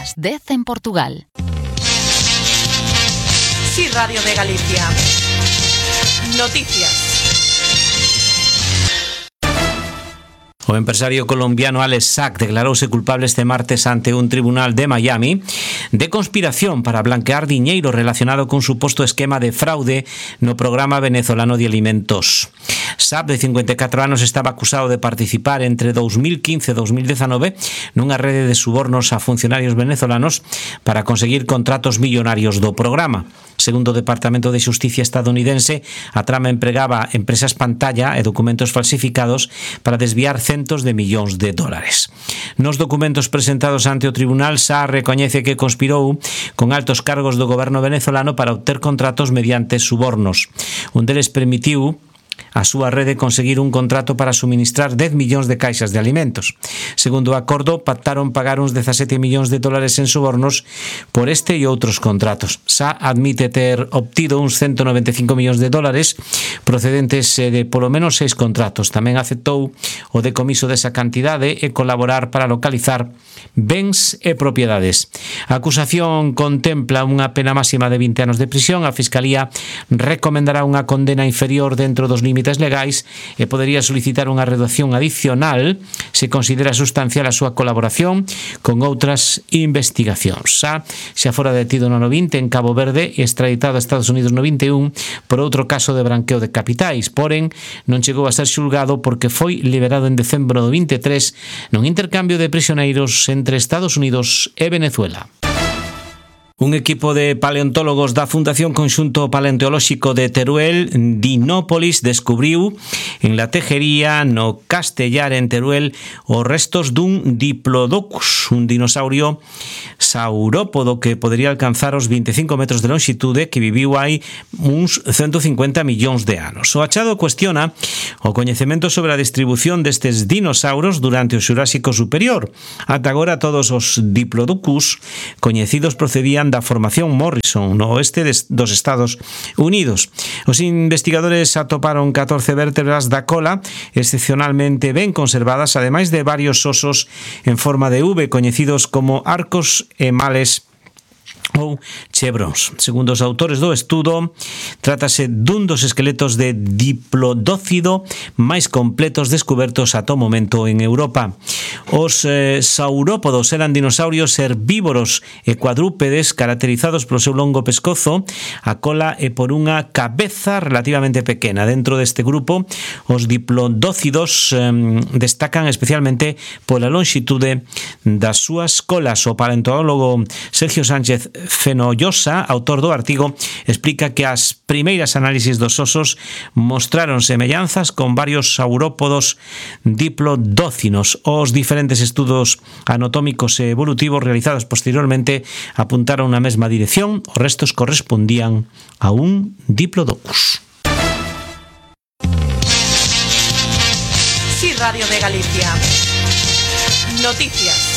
Las 10 en Portugal. Sí, Radio de Galicia. Noticias. O empresario colombiano Alex Sack declarouse culpable este martes ante un tribunal de Miami de conspiración para blanquear diñeiro relacionado cun suposto esquema de fraude no programa venezolano de alimentos. Sack, de 54 anos, estaba acusado de participar entre 2015 e 2019 nunha rede de subornos a funcionarios venezolanos para conseguir contratos millonarios do programa. Segundo o Departamento de Xusticia estadounidense, a trama empregaba empresas pantalla e documentos falsificados para desviar centos de millóns de dólares. Nos documentos presentados ante o tribunal, Sack recoñece que conspirou con altos cargos do goberno venezolano para obter contratos mediante subornos. Un deles permitiu a súa rede conseguir un contrato para suministrar 10 millóns de caixas de alimentos. Segundo o acordo, pactaron pagar uns 17 millóns de dólares en sobornos por este e outros contratos. Sack admite ter obtido uns 195 millóns de dólares procedentes de polo menos 6 contratos. Tamén aceptou o decomiso desa cantidade e colaborar para localizar bens e propiedades. A acusación contempla unha pena máxima de 20 anos de prisión. A Fiscalía recomendará unha condena inferior dentro dos límites legais e podería solicitar unha reducción adicional se considera sustancial a súa colaboración con outras investigacións. Sack xa fora detido no 90 en Cabo Verde e extraditado a Estados Unidos no 21 por outro caso de branqueo de capitais, porén non chegou a ser xulgado porque foi liberado en decembro do 23 nun intercambio de prisioneiros entre Estados Unidos e Venezuela. Un equipo de paleontólogos da Fundación Conxunto Paleontolóxico de Teruel, Dinópolis, descubriu en la Tejería, no Castellar, en Teruel, os restos dun Diplodocus, un dinosaurio saurópodo que podería alcanzar os 25 metros de longitude, que viviu hai uns 150 millóns de anos. O achado cuestiona o coñecemento sobre a distribución destes dinosauros durante o Xurásico Superior. Ata agora todos os Diplodocus coñecidos procedían da formación Morrison no oeste dos Estados Unidos. Os investigadores atoparon 14 vértebras da cola excepcionalmente ben conservadas, ademais de varios osos en forma de V coñecidos como arcos e males ou chevrons. Segundo os autores do estudo, trátase dun dos esqueletos de diplodócido máis completos descubertos ata o momento en Europa. Os saurópodos eran dinosaurios herbívoros e cuadrúpedes caracterizados polo seu longo pescozo, a cola e por unha cabeza relativamente pequena. Dentro deste grupo, os diplodócidos destacan especialmente pola longitude das súas colas. O paleontólogo Sergio Sánchez Fenollosa, autor do artigo, explica que as primeiras análisis dos osos mostraron semellanzas con varios saurópodos diplodócinos. Os diferentes estudos anatómicos e evolutivos realizados posteriormente apuntaron na mesma dirección. Os restos correspondían a un Diplodocus. Sí, Radio de Galicia. Noticias.